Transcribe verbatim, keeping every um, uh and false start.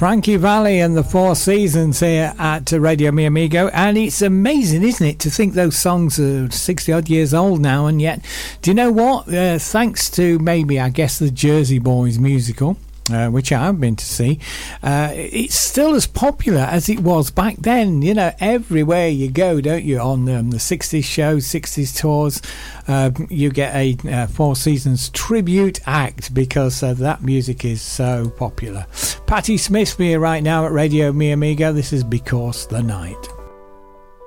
Frankie Valli and the Four Seasons here at Radio Mi Amigo, and it's amazing, isn't it, to think those songs are sixty odd years old now, and yet, do you know what? Uh, thanks to maybe, I guess, the Jersey Boys musical, Uh, which I have been to see, uh, it's still as popular as it was back then. You know, everywhere you go, don't you, on um, the sixties shows, sixties tours, uh, you get a uh, Four Seasons tribute act because uh, that music is so popular. Patti Smith for you right now at Radio Mi Amigo. This is Because the Night.